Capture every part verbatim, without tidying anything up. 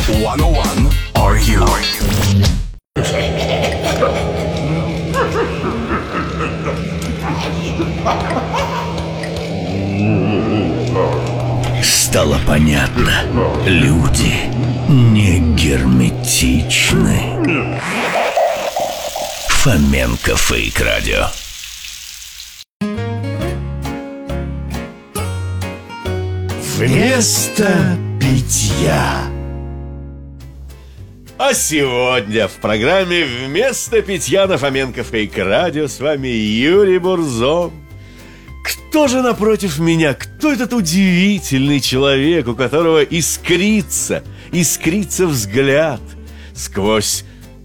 сто один Are You? Стало понятно, люди не герметичны. Фоменко Фейк Радио. Вместо питья. А сегодня в программе «Вместо питья» на Фоменко Фейк Радио с вами Юрий Бурзо. Кто же напротив меня? Кто этот удивительный человек, у которого искрится, искрится взгляд сквозь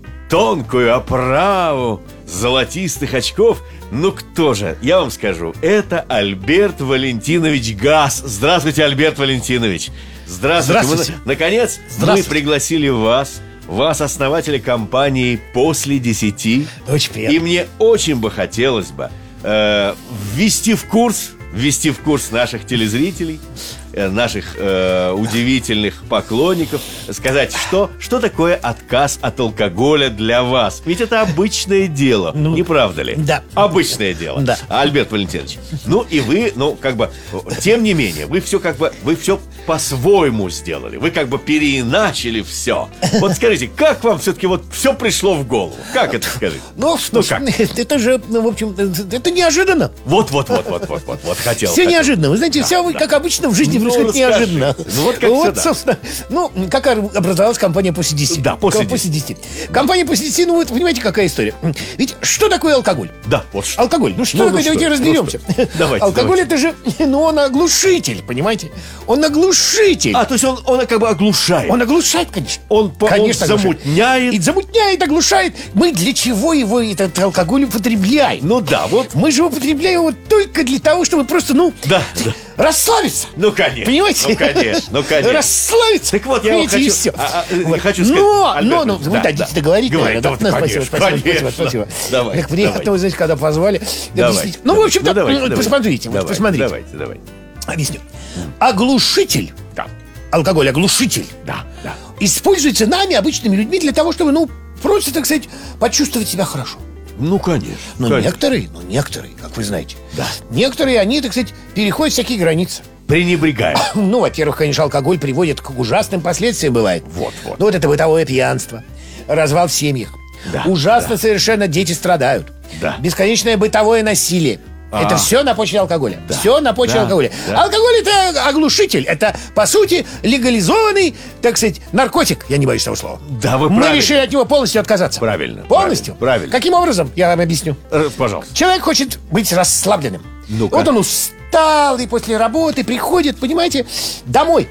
тонкую оправу золотистых очков? Ну кто же? Я вам скажу, это Альберт Валентинович Гас. Здравствуйте, Альберт Валентинович. Здравствуйте. Здравствуйте. Мы, наконец, Здравствуйте. мы пригласили вас, вас, основателя компании «После десяти». Очень приятно. И мне очень бы хотелось бы э, ввести в курс, ввести в курс наших телезрителей, э, наших э, удивительных поклонников, сказать, что, что такое отказ от алкоголя для вас. Ведь это обычное дело, ну, не правда ли? Да. Обычное дело. Да. Альберт Валентинович, ну и вы, ну как бы, тем не менее, вы все как бы, вы все по-своему сделали. Вы как бы переиначили все. Вот скажите, как вам все-таки вот все пришло в голову? Как это, скажите? Ну, ну как? Это же, ну, в общем, это неожиданно. Вот-вот-вот-вот-вот-вот, хотел. Все неожиданно. Вы знаете, да, все, да. как обычно, в жизни ну, происходит неожиданно. Ну, вот как вот, всегда. собственно, ну, как образовалась компания «После десяти». Да, «После десяти». Компания «После десяти», ну, вы понимаете, какая история. Ведь что такое алкоголь? Да, вот что. Алкоголь. Ну, что ну, такое, ну, давайте что? разберемся. Ну, давайте, алкоголь давайте. это же, ну, он оглушитель, понимаете? Он оглушитель. А, то есть он, он как бы оглушает. Он оглушает, конечно. Он, конечно, он замутняет. И замутняет, оглушает. Мы для чего его, этот алкоголь, употребляем? Ну да, вот. Мы же употребляем его только для того, чтобы просто, ну, да, да. расслабиться. Ну, конечно. Понимаете? Ну, конечно, ну, конечно. Расслабиться. Так вот, я вам хочу, все. А, а, вот. хочу сказать. Но, Альберт, но, ну, да, вы дадите да. договорить. Говорит, наверное, да, да? конечно, Спасибо, спасибо, конечно. спасибо, спасибо. Давай, так приятно, давай. вы знаете, когда позвали. Давай, объяснить. Ну, давай, в общем-то, ну, давайте, вот давайте. посмотрите, вот Давайте, посмотрите. Давайте, давайте. Объясню. Оглушитель. Да. Алкоголь, оглушитель. Да, да. Используется нами, обычными людьми, для того, чтобы, ну, просто, так сказать, почувствовать себя хорошо. Ну, конечно. Но конечно. некоторые, ну, некоторые, как вы знаете, да. некоторые, они, так сказать, переходят всякие границы. Пренебрегают. Ну, во-первых, конечно, алкоголь приводит к ужасным последствиям, бывает. Вот, вот. Ну, вот это бытовое пьянство, развал в семьях. Да, Ужасно да. совершенно дети страдают. Да. Бесконечное бытовое насилие. А. Это все на почве алкоголя. Да. Все на почве Да. алкоголя. Да. Алкоголь — это оглушитель. Это, по сути, легализованный, так сказать, наркотик. Я не боюсь того слова. Да, вы Мы правильно. решили от него полностью отказаться. Правильно. Полностью? Правильно. правильно. Каким образом? Я вам объясню. Э, Пожалуйста. Человек хочет быть расслабленным. Ну-ка. Вот он устал и после работы приходит, понимаете, домой.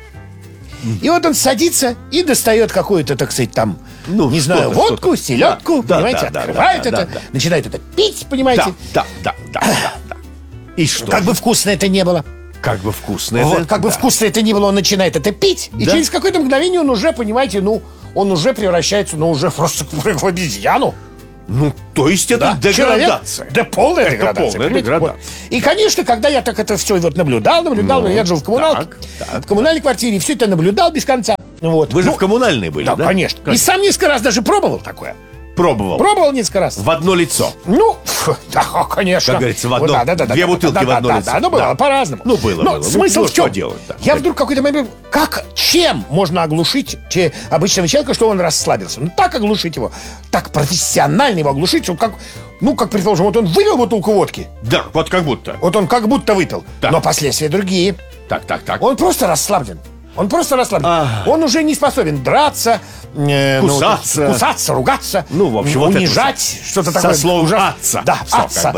И вот он садится и достает какую-то, так сказать, там, Ну, не знаю, что-то, водку, что-то. селедку, Да, понимаете, да, да, открывает да, это, да, да. начинает это пить, понимаете. Да, да, да, да, да, да. И что? Как бы вкусно это не было. Как бы вкусно Вот, это. как бы да. вкусно это ни было, он начинает это пить, и Да. через какое-то мгновение он уже, понимаете, ну, он уже превращается, ну, уже просто в обезьяну. Ну, то есть это Да, деградация. Человек, да, полная Это деградация. полная понимаете? деградация. Вот. И, конечно, когда я так это все вот наблюдал, наблюдал, Ну, я жил в коммуналке, так, так, в коммунальной квартире, и все это наблюдал без конца. Вот. Вы же Ну, в коммунальной были, да, да? конечно. И сам несколько раз даже пробовал такое. Пробовал. Пробовал несколько раз. В одно лицо. Ну, фу, да, конечно. Как говорится, в Вот, одно- да, да, да, две да, бутылки да, в одно да, лицо. Да, ну, было Да. по-разному. Ну, было, Но было. Ну, смысл ну, в чем? что делать, да. Я вдруг какой-то момент... Как, чем можно оглушить че- обычного человека, чтобы он расслабился? Ну, так оглушить его. Так профессионально его оглушить, что как... Ну, как, предположим, вот он выпил бутылку водки. Да, вот как будто. Вот он как будто выпил. Так. Но последствия другие. Так, так, так. Он просто расслаблен. Он просто расслаблен. А. Он уже не способен драться, э, Кусаться. ну, кусаться, ругаться, Ну, в общем, вот это унижать, всё. что-то Со такое. словом ужас- «отца». Да, Всё, «отца». как бы,